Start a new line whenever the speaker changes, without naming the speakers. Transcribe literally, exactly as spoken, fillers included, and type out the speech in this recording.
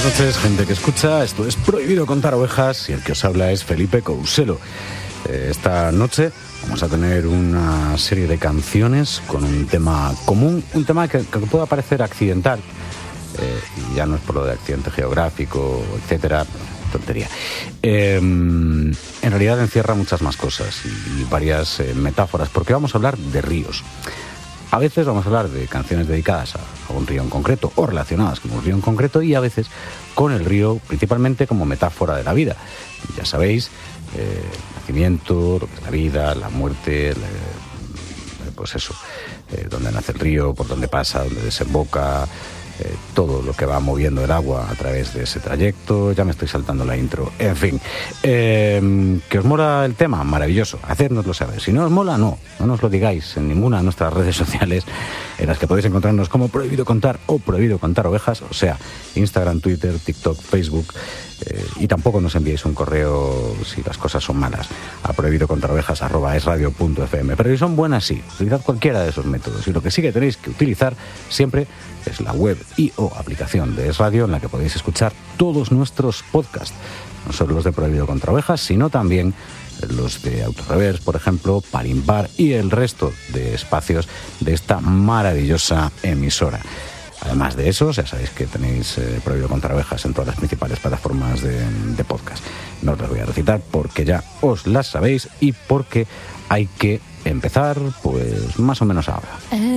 Buenas noches, gente que escucha. Esto es Prohibido Contar Ovejas y el que os habla es Felipe Couselo. Eh, esta noche vamos a tener una serie de canciones con un tema común, un tema que, que pueda parecer accidental, eh, y ya no es por lo de accidente geográfico, etcétera, tontería. Eh, en realidad encierra muchas más cosas y, y varias eh, metáforas, porque vamos a hablar de ríos. A veces vamos a hablar de canciones dedicadas a un río en concreto o relacionadas con un río en concreto, y a veces con el río principalmente como metáfora de la vida. Ya sabéis, eh, el nacimiento, lo que es la vida, la muerte, la, pues eso, eh, dónde nace el río, por dónde pasa, dónde desemboca, eh, todo lo que va moviendo el agua a través de ese trayecto. Ya me estoy saltando la intro. En fin, eh, ¿que os mola el tema? Maravilloso, hacérnoslo saber. Si no os mola, no, no nos lo digáis en ninguna de nuestras redes sociales, en las que podéis encontrarnos como Prohibido Contar o Prohibido Contar Ovejas, o sea, Instagram, Twitter, TikTok, Facebook, eh, y tampoco nos enviéis un correo si las cosas son malas a prohibidocontarovejas arroba esradio punto f m. Pero si son buenas, sí, utilizad cualquiera de esos métodos, y lo que sí que tenéis que utilizar siempre es la web y o aplicación de Es Radio, en la que podéis escuchar todos nuestros podcasts, no solo los de Prohibido Contar Ovejas, sino también los de Autorreverse, por ejemplo, Parimpar y el resto de espacios de esta maravillosa emisora. Además de eso, ya sabéis que tenéis eh, Prohibido Contar Ovejas en todas las principales plataformas de, de podcast. No os las voy a recitar porque ya os las sabéis y porque hay que empezar, pues, más o menos ahora.